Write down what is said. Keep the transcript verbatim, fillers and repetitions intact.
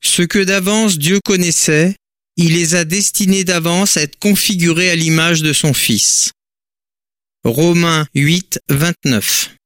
Ce que d'avance Dieu connaissait, il les a destinés d'avance à être configurés à l'image de son Fils. Romains huit, vingt-neuf.